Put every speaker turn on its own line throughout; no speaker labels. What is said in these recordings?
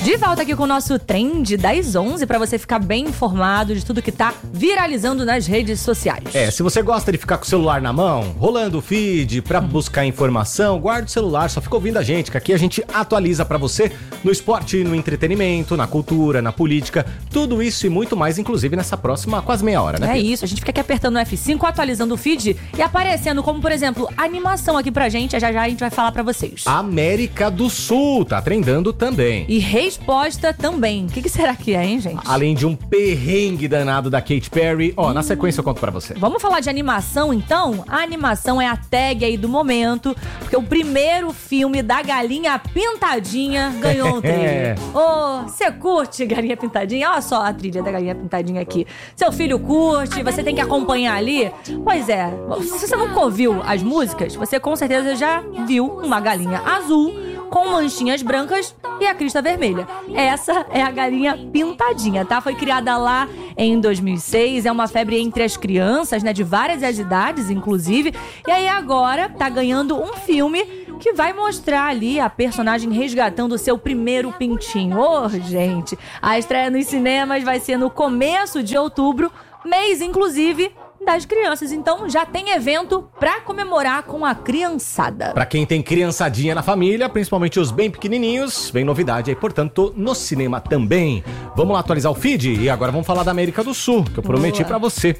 De volta aqui com o nosso Trend das 11 para você ficar bem informado de tudo que tá viralizando nas redes sociais.
Se você gosta de ficar com o celular na mão, rolando o feed pra buscar informação, guarda o celular, só fica ouvindo a gente, que aqui a gente atualiza pra você no esporte, no entretenimento, na cultura, na política, tudo isso e muito mais, inclusive nessa próxima quase meia hora, né?
É isso, a gente fica aqui apertando o F5, atualizando o feed e aparecendo como, por exemplo, animação aqui pra gente, já a gente vai falar pra vocês.
América do Sul tá trendando também.
E resposta também. O que será que é, hein, gente?
Além de um perrengue danado da Katy Perry. Na sequência eu conto pra você.
Vamos falar de animação, então? A animação é a tag aí do momento, porque o primeiro filme da Galinha Pintadinha ganhou um trailer. Você curte Galinha Pintadinha? Olha só a trilha da Galinha Pintadinha aqui. Seu filho curte, você tem que acompanhar ali. Pois é, se você nunca ouviu as músicas, você com certeza já viu uma galinha azul com manchinhas brancas e a crista vermelha. Essa é a Galinha Pintadinha, tá? Foi criada lá em 2006, é uma febre entre as crianças, né? De várias idades, inclusive. E aí agora tá ganhando um filme que vai mostrar ali a personagem resgatando o seu primeiro pintinho. Gente, a estreia nos cinemas vai ser no começo de outubro, mês, inclusive, das crianças. Então já tem evento pra comemorar com a criançada.
Pra quem tem criançadinha na família, principalmente os bem pequenininhos, vem novidade aí, portanto, no cinema também. Vamos lá atualizar o feed e agora vamos falar da América do Sul, que eu prometi pra você.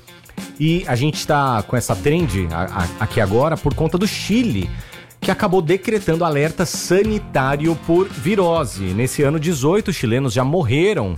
E a gente tá com essa trend aqui agora por conta do Chile, que acabou decretando alerta sanitário por virose. Nesse ano, 18 chilenos já morreram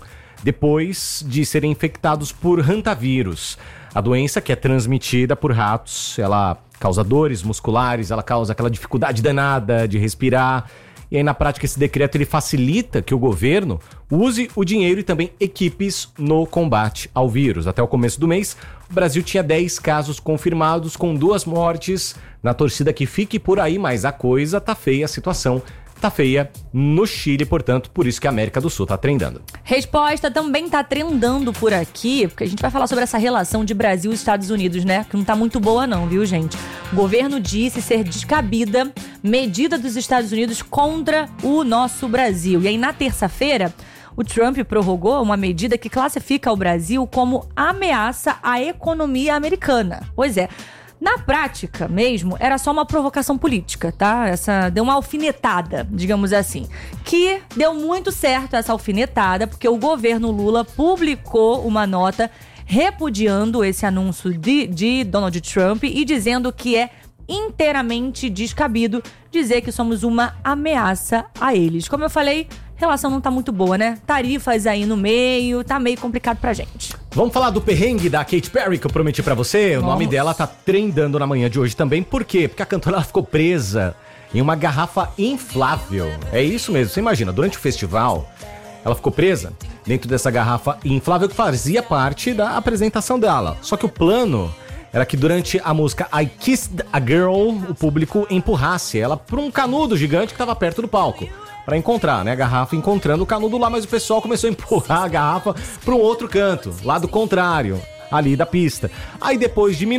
depois de serem infectados por hantavírus. A doença, que é transmitida por ratos, ela causa dores musculares, ela causa aquela dificuldade danada de respirar. E aí, na prática, esse decreto ele facilita que o governo use o dinheiro e também equipes no combate ao vírus. Até o começo do mês, o Brasil tinha 10 casos confirmados, com 2 mortes. Na torcida que fique por aí, mas a coisa tá feia, a situação tá feia no Chile, portanto, por isso que a América do Sul tá trendando.
Resposta também tá trendando por aqui, porque a gente vai falar sobre essa relação de Brasil e Estados Unidos, né? Que não tá muito boa não, viu, gente? O governo disse ser descabida medida dos Estados Unidos contra o nosso Brasil. E aí, na terça-feira, o Trump prorrogou uma medida que classifica o Brasil como ameaça à economia americana. Pois é. Na prática mesmo, era só uma provocação política, tá? Essa deu uma alfinetada, digamos assim. Que deu muito certo essa alfinetada, porque o governo Lula publicou uma nota repudiando esse anúncio de Donald Trump e dizendo que é inteiramente descabido dizer que somos uma ameaça a eles. Como eu falei, a relação não tá muito boa, né? Tarifas aí no meio, tá meio complicado pra gente.
Vamos falar do perrengue da Katy Perry que eu prometi pra você? O nome dela tá trendando na manhã de hoje também. Por quê? Porque a cantora ela ficou presa em uma garrafa inflável. É isso mesmo, você imagina, durante o festival, ela ficou presa dentro dessa garrafa inflável que fazia parte da apresentação dela. Só que o plano era que durante a música I Kissed a Girl, o público empurrasse ela pra um canudo gigante que estava perto do palco. Pra encontrar, né, a garrafa encontrando o canudo lá, mas o pessoal começou a empurrar a garrafa pra um outro canto, lado contrário, ali da pista. Aí depois de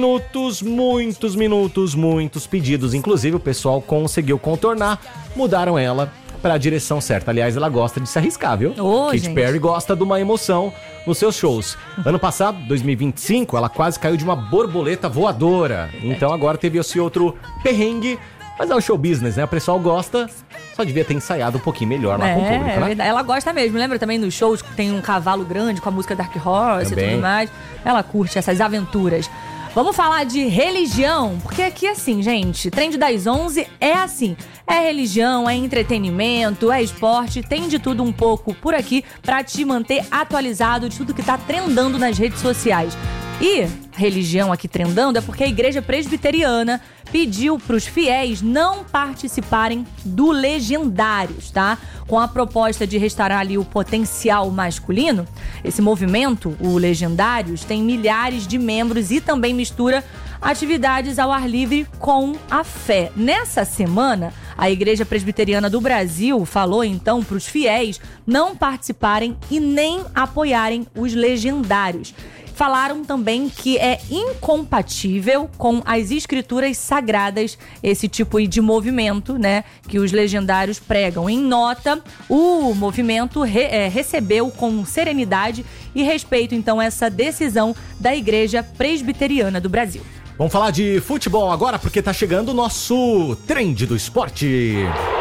muitos pedidos, inclusive o pessoal conseguiu contornar, mudaram ela pra direção certa. Aliás, ela gosta de se arriscar, viu? Katy Perry gosta de uma emoção nos seus shows. Ano passado, 2025, ela quase caiu de uma borboleta voadora. Então agora teve esse outro perrengue. Mas é o show business, né? O pessoal gosta, só devia ter ensaiado um pouquinho melhor lá com o público, né?
Verdade. Ela gosta mesmo. Lembra também nos shows que tem um cavalo grande com a música Dark Horse também. E tudo mais? Ela curte essas aventuras. Vamos falar de religião, porque aqui assim, gente, Trend das 11 é assim. É religião, é entretenimento, é esporte, tem de tudo um pouco por aqui pra te manter atualizado de tudo que tá trendando nas redes sociais. E religião aqui trendando é porque a Igreja Presbiteriana pediu para os fiéis não participarem do Legendários, tá? Com a proposta de restaurar ali o potencial masculino, esse movimento, o Legendários, tem milhares de membros e também mistura atividades ao ar livre com a fé. Nessa semana, a Igreja Presbiteriana do Brasil falou então para os fiéis não participarem e nem apoiarem os Legendários. falaram também que é incompatível com as escrituras sagradas esse tipo de movimento, né, que os legendários pregam. Em nota, o movimento recebeu com serenidade e respeito, então, essa decisão da Igreja Presbiteriana do Brasil.
Vamos falar de futebol agora, porque tá chegando o nosso trend do esporte.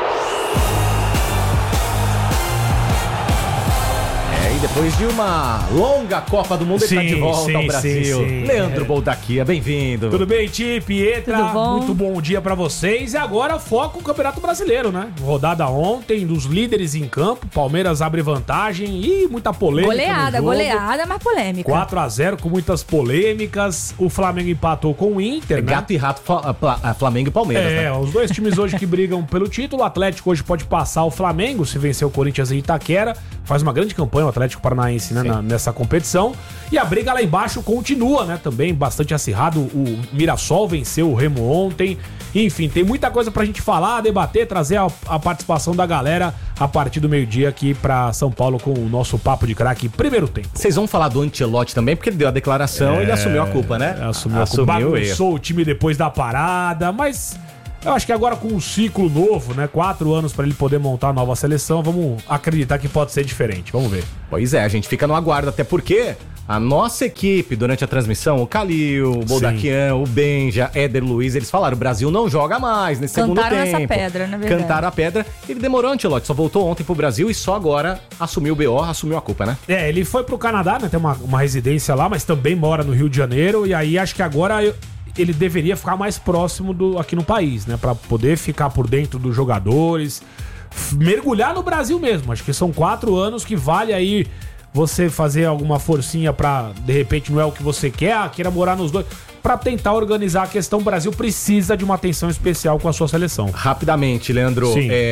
Depois de uma longa Copa do Mundo, ele tá de volta ao Brasil. Sim. Leandro Boldaquia, bem-vindo.
Tudo bem, Ti, Pietra?
Tudo bom?
Muito bom dia pra vocês. E agora foca o Campeonato Brasileiro, né? Rodada ontem, dos líderes em campo. Palmeiras abre vantagem e muita polêmica.
Goleada, mas polêmica.
4-0 com muitas polêmicas. O Flamengo empatou com o Inter, né?
Gato e rato, Flamengo e Palmeiras.
Né? Os dois times hoje que brigam pelo título. O Atlético hoje pode passar o Flamengo se vencer o Corinthians em Itaquera. Faz uma grande campanha o Atlético Paranaense, né, nessa competição. E a briga lá embaixo continua, né? Também bastante acirrado. O Mirassol venceu o Remo ontem. Enfim, tem muita coisa pra gente falar, debater, trazer a participação da galera a partir do meio-dia aqui pra São Paulo com o nosso Papo de Craque primeiro tempo.
Vocês vão falar do Ancelotti também, porque ele deu a declaração e ele assumiu a culpa, né?
Assumiu a culpa. Bagunçou o time depois da parada, mas... eu acho que agora com um ciclo novo, né? 4 anos pra ele poder montar a nova seleção, vamos acreditar que pode ser diferente. Vamos ver.
Pois é, a gente fica no aguardo, até porque a nossa equipe, durante a transmissão, o Calil, o Boldaquian, o Benja, Éder Luiz, eles falaram, o Brasil não joga mais nesse segundo tempo.
Cantaram essa pedra, na verdade.
Cantaram a pedra. Ele demorou, Ancelotti, só voltou ontem pro Brasil e só agora assumiu o BO, assumiu a culpa, né?
Ele foi pro Canadá, né? Tem uma residência lá, mas também mora no Rio de Janeiro. E aí acho que agora... ele deveria ficar mais próximo aqui no país, né? Pra poder ficar por dentro dos jogadores, mergulhar no Brasil mesmo. Acho que são 4 anos que vale aí você fazer alguma forcinha pra, de repente, não é o que você quer, queira morar nos dois, pra tentar organizar a questão. O Brasil precisa de uma atenção especial com a sua seleção.
Rapidamente, Leandro,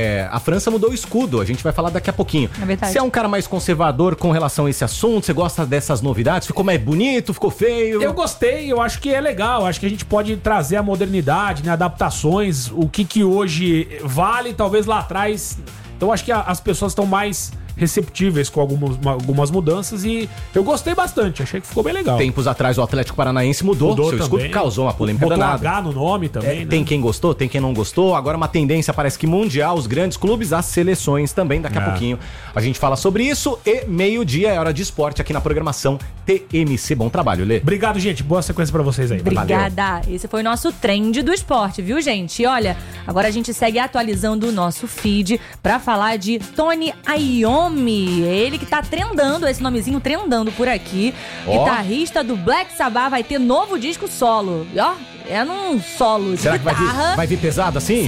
a França mudou o escudo, a gente vai falar daqui a pouquinho.
É verdade.
Você é um cara mais conservador com relação a esse assunto? Você gosta dessas novidades? Ficou mais bonito? Ficou feio?
Eu gostei, eu acho que é legal, acho que a gente pode trazer a modernidade, né, adaptações, o que hoje vale, talvez lá atrás. Então acho que as pessoas estão mais receptíveis com algumas mudanças e eu gostei bastante, achei que ficou bem legal.
Tempos atrás o Atlético Paranaense mudou seu escudo, causou uma polêmica danada.
Botou H no nome também, né?
Tem quem gostou, tem quem não gostou, agora uma tendência parece que mundial, os grandes clubes, as seleções também, daqui a pouquinho a gente fala sobre isso e meio-dia é hora de esporte aqui na programação TMC. Bom trabalho, Lê.
Obrigado, gente, boa sequência pra vocês aí.
Obrigada.
Valeu.
Esse foi o nosso trend do esporte, viu, gente? E olha, agora a gente segue atualizando o nosso feed pra falar de Tony Iommi. Ele que tá trendando, esse nomezinho trendando por aqui. Guitarrista do Black Sabbath, vai ter novo disco solo. E ó, é num solo de
guitarra.
Que
vai vir pesado assim?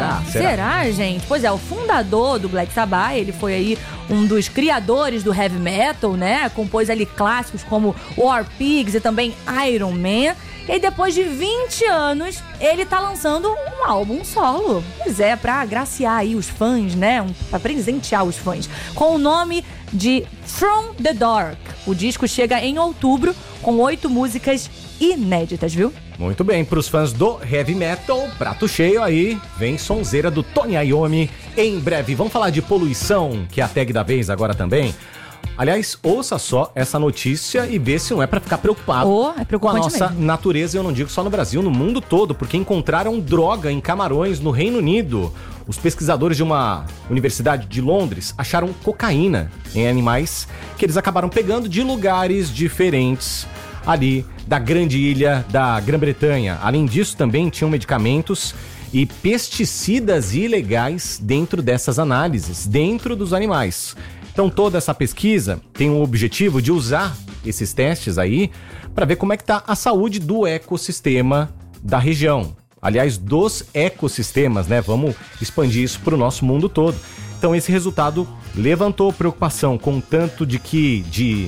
Será, gente? Pois é, o fundador do Black Sabbath, ele foi aí um dos criadores do heavy metal, né? Compôs ali clássicos como War Pigs e também Iron Man. E aí, depois de 20 anos, ele tá lançando um álbum solo. Pois é, pra agraciar aí os fãs, né? Pra presentear os fãs. Com o nome de From the Dark. O disco chega em outubro com 8 músicas inéditas, viu?
Muito bem, pros fãs do heavy metal, prato cheio aí, vem sonzeira do Tony Iommi em breve. Vamos falar de poluição, que é a tag da vez agora também. Aliás, ouça só essa notícia e vê se não é pra ficar preocupado
é preocupante
com a nossa
mesmo.
natureza. Eu não digo só no Brasil, no mundo todo, porque encontraram droga em Camarões, no Reino Unido. Os pesquisadores de uma universidade de Londres acharam cocaína em animais que eles acabaram pegando de lugares diferentes ali da grande ilha da Grã-Bretanha. Além disso, também tinham medicamentos e pesticidas ilegais dentro dessas análises, dentro dos animais. Então toda essa pesquisa tem o objetivo de usar esses testes aí para ver como é que tá a saúde do ecossistema da região. Aliás, dos ecossistemas, né? Vamos expandir isso para o nosso mundo todo. Então esse resultado levantou preocupação com tanto que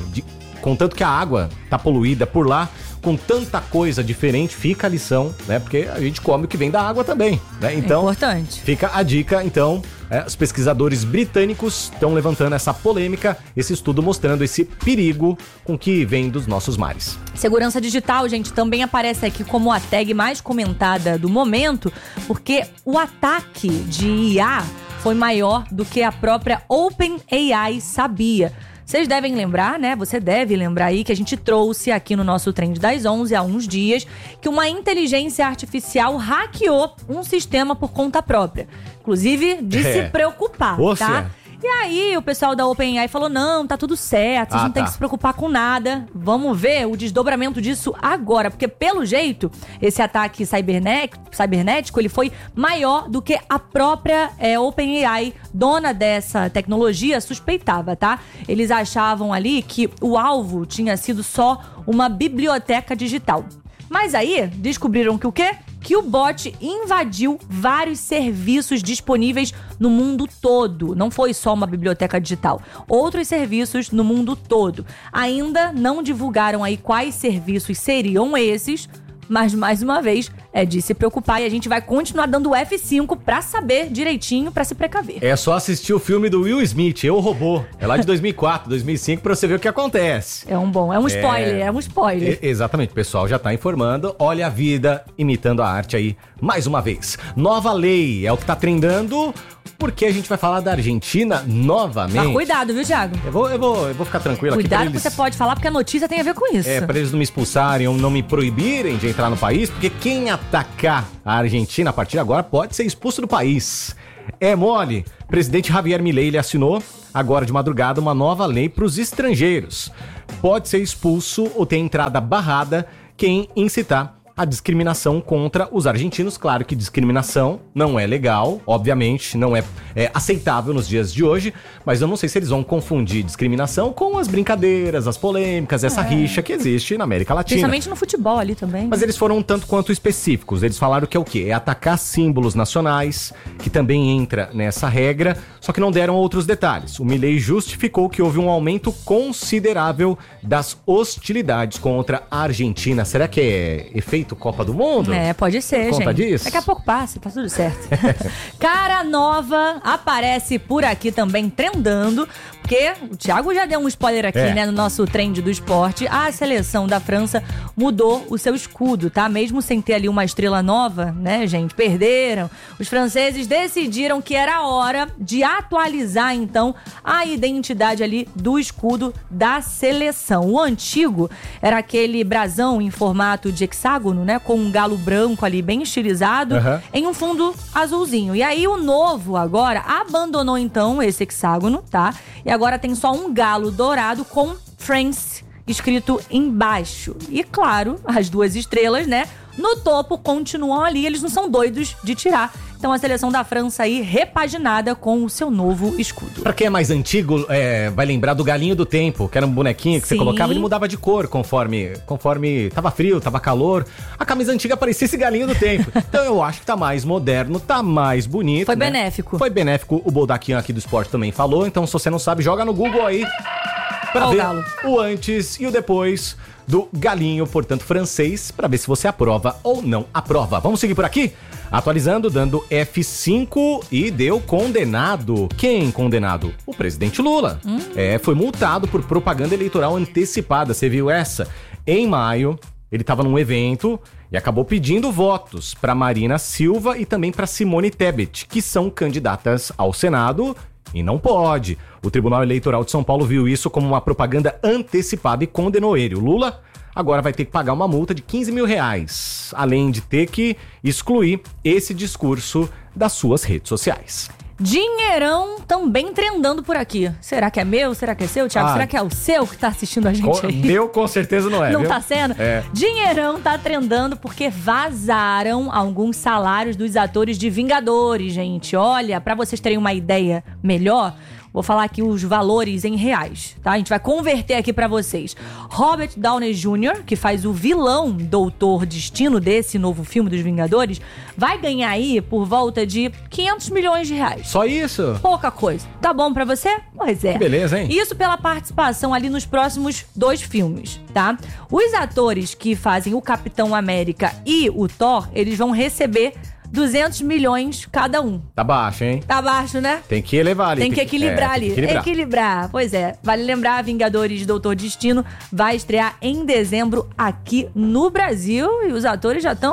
a água tá poluída por lá, com tanta coisa diferente, fica a lição, né? Porque a gente come o que vem da água também, né? Então,
é importante.
Fica a dica, então, os pesquisadores britânicos estão levantando essa polêmica, esse estudo mostrando esse perigo com que vem dos nossos mares.
Segurança digital, gente, também aparece aqui como a tag mais comentada do momento, porque o ataque de IA foi maior do que a própria OpenAI sabia. Vocês devem lembrar, né? Você deve lembrar aí que a gente trouxe aqui no nosso Trend das 11 há uns dias que uma inteligência artificial hackeou um sistema por conta própria. Inclusive, de se preocupar, tá? E aí o pessoal da OpenAI falou, não, tá tudo certo, vocês não tem que se preocupar com nada. Vamos ver o desdobramento disso agora, porque pelo jeito, esse ataque cibernético, ele foi maior do que a própria OpenAI, dona dessa tecnologia, suspeitava, tá? Eles achavam ali que o alvo tinha sido só uma biblioteca digital. Mas aí, descobriram que o quê? Que o bot invadiu vários serviços disponíveis no mundo todo. Não foi só uma biblioteca digital. Outros serviços no mundo todo. Ainda não divulgaram aí quais serviços seriam esses, mas, mais uma vez, é de se preocupar e a gente vai continuar dando o F5 pra saber direitinho, pra se precaver.
É só assistir o filme do Will Smith, Eu, Robô. É lá de 2004, 2005, pra você ver o que acontece.
É um spoiler.
Exatamente, o pessoal já tá informando. Olha a vida imitando a arte aí, mais uma vez. Nova lei é o que tá trendando, porque a gente vai falar da Argentina novamente.
Mas cuidado, viu, Thiago?
Eu vou ficar tranquilo aqui.
Cuidado que você pode falar, porque a notícia tem a ver com isso.
Pra eles não me expulsarem ou não me proibirem de entrar no país, porque quem atacar a Argentina a partir de agora pode ser expulso do país. É mole. Presidente Javier Milei, ele assinou agora de madrugada uma nova lei para os estrangeiros. Pode ser expulso ou ter entrada barrada quem incitar a discriminação contra os argentinos. Claro que discriminação não é legal, obviamente, não é aceitável nos dias de hoje, mas eu não sei se eles vão confundir discriminação com as brincadeiras, as polêmicas, essa rixa que existe na América Latina.
Principalmente no futebol ali também.
Mas eles foram um tanto quanto específicos. Eles falaram que é o quê? É atacar símbolos nacionais, que também entra nessa regra, só que não deram outros detalhes. O Milei justificou que houve um aumento considerável das hostilidades contra a Argentina. Será que é efeito Copa do Mundo?
Pode ser,
Por conta
gente.
disso?
Daqui a pouco passa, tá tudo certo. Cara nova aparece por aqui também, trendando, porque o Thiago já deu um spoiler aqui, né, no nosso trend do esporte. A seleção da França mudou o seu escudo, tá? Mesmo sem ter ali uma estrela nova, né, gente? Perderam. Os franceses decidiram que era hora de atualizar, então, a identidade ali do escudo da seleção. O antigo era aquele brasão em formato de hexágono, né, com um galo branco ali bem estilizado, em um fundo azulzinho. E aí o novo agora abandonou então esse hexágono, tá? E agora tem só um galo dourado com France escrito embaixo. E claro, as duas estrelas, né, no topo continuam ali, eles não são doidos de tirar. Então a seleção da França aí repaginada com o seu novo escudo.
Pra quem é mais antigo, vai lembrar do Galinho do Tempo, que era um bonequinho que você colocava, ele mudava de cor conforme tava frio, tava calor. A camisa antiga parecia esse Galinho do Tempo. Então eu acho que tá mais moderno, tá mais bonito.
Foi benéfico.
Foi benéfico, o Boldaquian aqui do esporte também falou. Então se você não sabe, joga no Google aí pra ver o antes e o depois do galinho, portanto, francês, pra ver se você aprova ou não aprova. Vamos seguir por aqui? Atualizando, dando F5 e deu condenado. Quem condenado? O presidente Lula. Foi multado por propaganda eleitoral antecipada. Você viu essa? Em maio, ele estava num evento e acabou pedindo votos para Marina Silva e também para Simone Tebet, que são candidatas ao Senado. E não pode. O Tribunal Eleitoral de São Paulo viu isso como uma propaganda antecipada e condenou ele. O Lula agora vai ter que pagar uma multa de R$15 mil, além de ter que excluir esse discurso das suas redes sociais.
Dinheirão também trendando por aqui. Será que é meu? Será que é seu, Thiago? Será que é o seu que tá assistindo a gente aí?
Meu, com certeza não é,
Não
viu?
tá sendo? Dinheirão tá trendando porque vazaram alguns salários dos atores de Vingadores, gente. Olha, pra vocês terem uma ideia melhor, vou falar aqui os valores em reais, tá? A gente vai converter aqui pra vocês. Robert Downey Jr., que faz o vilão Doutor Destino desse novo filme dos Vingadores, vai ganhar aí por volta de R$500 milhões.
Só isso?
Pouca coisa. Tá bom pra você? Pois é.
Que beleza, hein?
Isso pela participação ali nos próximos 2 filmes, tá? Os atores que fazem o Capitão América e o Thor, eles vão receber 200 milhões cada um.
Tá baixo, hein?
Tá baixo, né?
Tem que elevar ali.
Tem que equilibrar ali. Equilibrar. Pois é. Vale lembrar, Vingadores Doutor Destino vai estrear em dezembro aqui no Brasil e os atores já estão,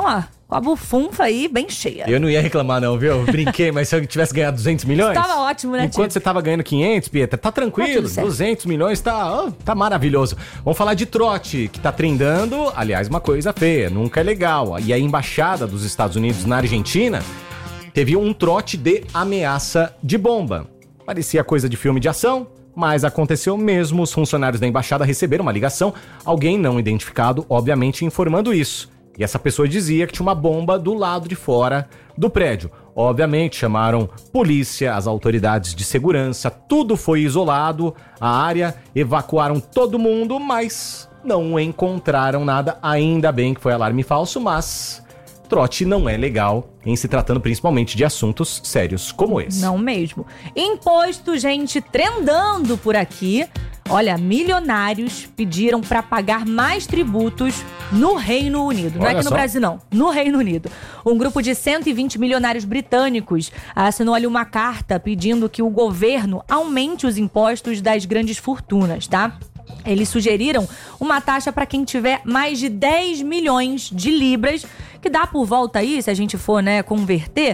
com a bufunfa aí bem cheia.
Eu não ia reclamar não, viu? Eu brinquei, mas se eu tivesse ganhado 200 milhões...
Tava ótimo, né,
Enquanto você tava ganhando 500, Pietra, tá tranquilo. 200 milhões tá maravilhoso. Vamos falar de trote, que tá trendando. Aliás, uma coisa feia, nunca é legal. E a embaixada dos Estados Unidos na Argentina teve um trote de ameaça de bomba. Parecia coisa de filme de ação, mas aconteceu mesmo. Os funcionários da embaixada receberam uma ligação, alguém não identificado, obviamente, informando isso. E essa pessoa dizia que tinha uma bomba do lado de fora do prédio. Obviamente, chamaram polícia, as autoridades de segurança, tudo foi isolado, a área, evacuaram todo mundo, mas não encontraram nada. Ainda bem que foi alarme falso, mas trote não é legal, em se tratando principalmente de assuntos sérios como esse.
Não mesmo. Imposto, gente, trendando por aqui. Olha, milionários pediram para pagar mais tributos no Reino Unido. Não é aqui no Brasil, não. No Reino Unido. Um grupo de 120 milionários britânicos assinou ali uma carta pedindo que o governo aumente os impostos das grandes fortunas, tá? Eles sugeriram uma taxa para quem tiver mais de 10 milhões de libras, que dá por volta aí, se a gente for, né, converter,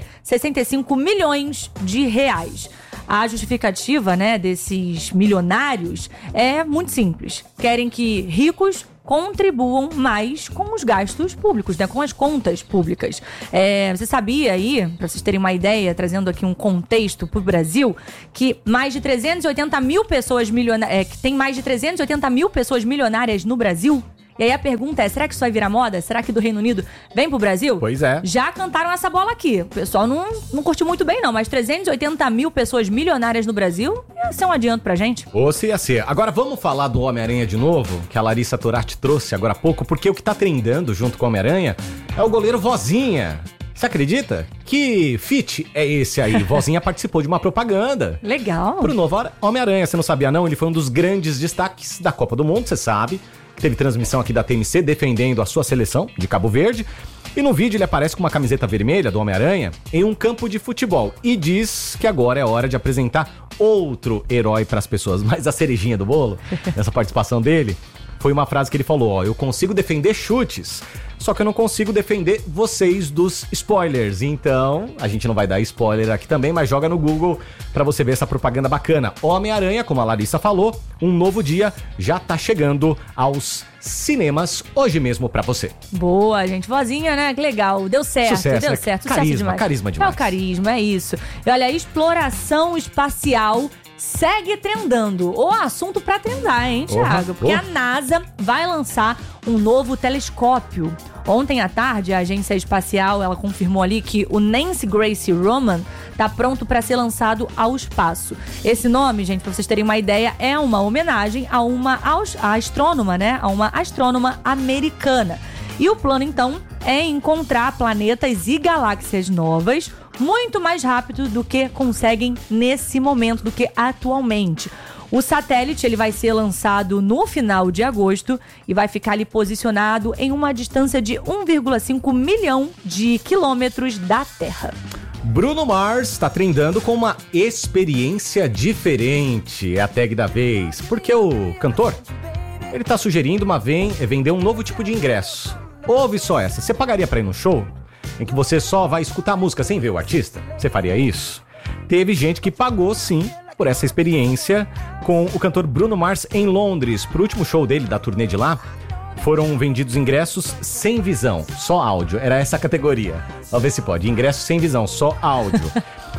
65 milhões de reais. A justificativa, né, desses milionários é muito simples. Querem que ricos contribuam mais com os gastos públicos, né, com as contas públicas. Você sabia aí, para vocês terem uma ideia, trazendo aqui um contexto para o Brasil, que mais de 380 mil pessoas que tem mais de 380 mil pessoas milionárias no Brasil? E aí a pergunta é, será que isso vai virar moda? Será que do Reino Unido vem pro Brasil?
Pois é.
Já cantaram essa bola aqui. O pessoal não curtiu muito bem, não. Mas 380 mil pessoas milionárias no Brasil ia ser um adianto pra gente.
Ou se ia ser. Agora vamos falar do Homem-Aranha de novo, que a Larissa Torati trouxe agora há pouco, porque o que tá trendando junto com o Homem-Aranha é o goleiro Vozinha. Você acredita? Que feat é esse aí? Vozinha participou de uma propaganda.
Legal.
Pro novo Homem-Aranha. Você não sabia, não? Ele foi um dos grandes destaques da Copa do Mundo, você sabe. Teve transmissão aqui da TMC defendendo a sua seleção de Cabo Verde. E no vídeo ele aparece com uma camiseta vermelha do Homem-Aranha em um campo de futebol. E diz que agora é hora de apresentar outro herói para as pessoas. Mas a cerejinha do bolo, nessa participação dele, foi uma frase que ele falou, ó, eu consigo defender chutes, só que eu não consigo defender vocês dos spoilers. Então, a gente não vai dar spoiler aqui também, mas joga no Google pra você ver essa propaganda bacana. Homem-Aranha, como a Larissa falou, um novo dia já tá chegando aos cinemas hoje mesmo pra você.
Boa, gente. Vozinha, né? Que legal. Deu certo,
sucesso,
deu
né?
certo.
Carisma demais.
É o carisma, é isso. E olha, a exploração espacial segue trendando. O assunto pra trendar, hein, Thiago? Porque a NASA vai lançar um novo telescópio. Ontem à tarde, a agência espacial, ela confirmou ali que o Nancy Grace Roman tá pronto para ser lançado ao espaço. Esse nome, gente, pra vocês terem uma ideia, é uma homenagem a uma astrônoma, né? A uma astrônoma americana. E o plano, então, é encontrar planetas e galáxias novas muito mais rápido do que conseguem nesse momento, do que atualmente. O satélite ele vai ser lançado no final de agosto e vai ficar ali posicionado em uma distância de 1,5 milhão de quilômetros da Terra.
Bruno Mars está trendando com uma experiência diferente, é a tag da vez, porque o cantor, ele está sugerindo vender um novo tipo de ingresso. Ouve só essa, você pagaria para ir no show em que você só vai escutar a música sem ver o artista? Você faria isso? Teve gente que pagou sim por essa experiência com o cantor Bruno Mars em Londres. Pro último show dele, da turnê de lá, foram vendidos ingressos sem visão, só áudio. Era essa a categoria. Vamos ver se pode. Ingressos sem visão, só áudio.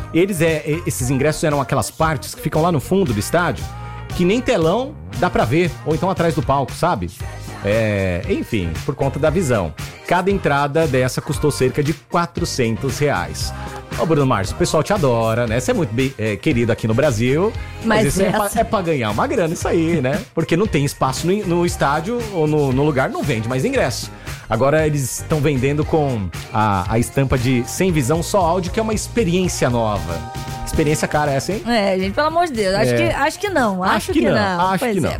Esses ingressos eram aquelas partes que ficam lá no fundo do estádio, que nem telão dá pra ver, ou então atrás do palco, sabe? Enfim, por conta da visão. Cada entrada dessa custou cerca de R$400. Ô, Bruno Mars, o pessoal te adora, né? Você é muito querido aqui no Brasil, mas isso é pra ganhar uma grana, isso aí, né? Porque não tem espaço no estádio ou no lugar, não vende mais ingresso. Agora eles estão vendendo com a estampa de sem visão, só áudio, que é uma experiência nova. Experiência cara essa, hein?
Gente, pelo amor de Deus. Acho que não. Acho que não.
Acho que não.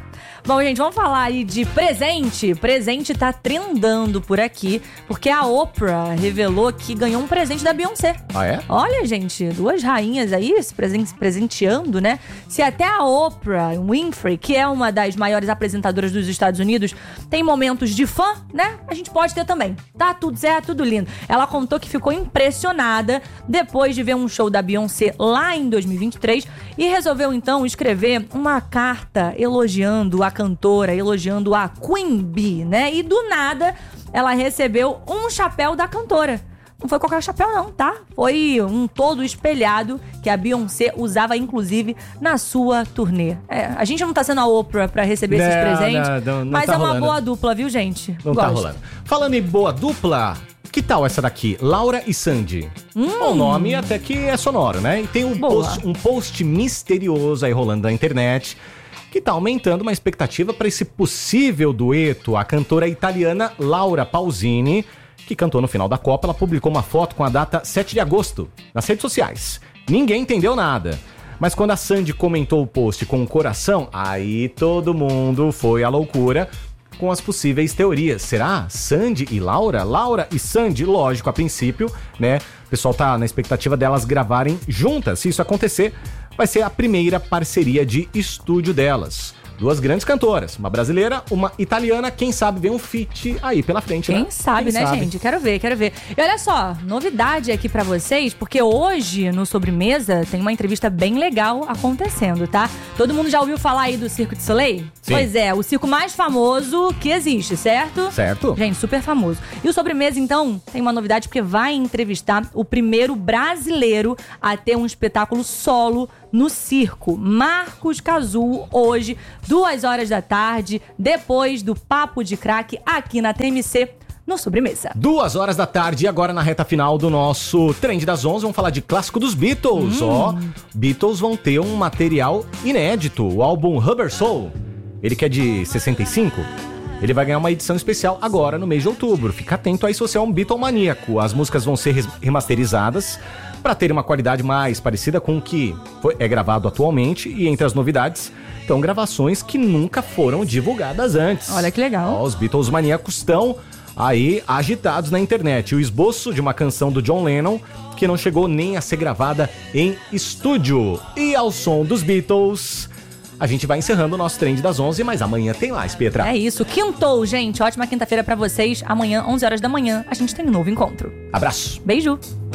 Bom, gente, vamos falar aí de presente. Presente tá trendando por aqui, porque a Oprah revelou que ganhou um presente da Beyoncé.
Ah, é?
Olha, gente, duas rainhas aí se presenteando, né? Se até a Oprah Winfrey, que é uma das maiores apresentadoras dos Estados Unidos, tem momentos de fã, né? A gente pode ter também. Tá tudo certo, tudo lindo. Ela contou que ficou impressionada depois de ver um show da Beyoncé lá em 2023 e resolveu então escrever uma carta elogiando a cantora, elogiando a Queen Bee, né? E do nada ela recebeu um chapéu da cantora. Não foi qualquer chapéu não, tá? Foi um todo espelhado que a Beyoncé usava, inclusive, na sua turnê. A gente não tá sendo a Oprah pra receber esses presentes,
não
mas
tá
é uma
rolando.
boa dupla, viu, gente?
Não
Gosto.
tá rolando. Falando em boa dupla, que tal essa daqui? Laura e Sandy. O nome até que é sonoro, né? E tem um post misterioso aí rolando na internet que tá aumentando uma expectativa para esse possível dueto. A cantora italiana Laura Pausini, que cantou no final da Copa, ela publicou uma foto com a data 7 de agosto nas redes sociais. Ninguém entendeu nada. Mas quando a Sandy comentou o post com o coração, aí todo mundo foi à loucura com as possíveis teorias. Será Sandy e Laura? Laura e Sandy, lógico, a princípio, né? O pessoal tá na expectativa delas gravarem juntas. Se isso acontecer, vai ser a primeira parceria de estúdio delas. Duas grandes cantoras, uma brasileira, uma italiana, quem sabe vem um feat aí pela frente, né?
Quem sabe, né, gente? Quero ver. E olha só, novidade aqui pra vocês, porque hoje, no Sobremesa, tem uma entrevista bem legal acontecendo, tá? Todo mundo já ouviu falar aí do Cirque du Soleil?
Sim.
Pois é, o circo mais famoso que existe, certo?
Certo.
Gente, super famoso. E o Sobremesa, então, tem uma novidade, porque vai entrevistar o primeiro brasileiro a ter um espetáculo solo no circo, Marcos Cazul, hoje, 2h da tarde, depois do Papo de Crack, aqui na TMC, no Sobremesa.
2h da tarde e agora na reta final do nosso Trend das 11, vamos falar de clássico dos Beatles. Beatles vão ter um material inédito, o álbum Rubber Soul, ele que é de 65. Ele vai ganhar uma edição especial agora no mês de outubro. Fica atento aí se você é um Beatle maníaco. As músicas vão ser remasterizadas para ter uma qualidade mais parecida com o que é gravado atualmente. E entre as novidades, estão gravações que nunca foram divulgadas antes.
Olha que legal.
Os Beatles maníacos estão aí agitados na internet. O esboço de uma canção do John Lennon que não chegou nem a ser gravada em estúdio. E ao som dos Beatles, a gente vai encerrando o nosso Trend das 11, mas amanhã tem mais, Pietra.
É isso, quintou, gente. Ótima quinta-feira pra vocês. Amanhã, 11h da manhã, a gente tem um novo encontro.
Abraço.
Beijo.